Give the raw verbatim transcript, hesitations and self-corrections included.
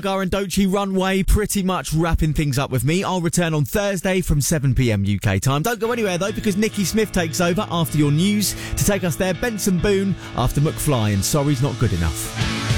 Gar and Dochi Runway pretty much wrapping things up with me. I'll return on Thursday from seven p.m. U K time. Don't go anywhere though, because Nikki Smith takes over after your news to take us there. Benson Boone after McFly and Sorry's Not Good Enough.